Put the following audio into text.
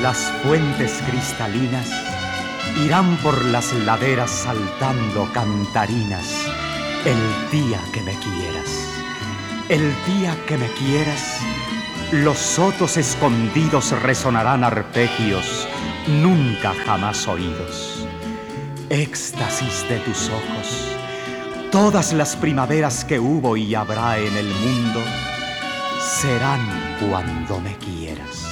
Las fuentes cristalinas irán por las laderas saltando cantarinas el día que me quieras. El día que me quieras, los sotos escondidos resonarán arpegios nunca jamás oídos. Éxtasis de tus ojos, todas las primaveras que hubo y habrá en el mundo serán cuando me quieras.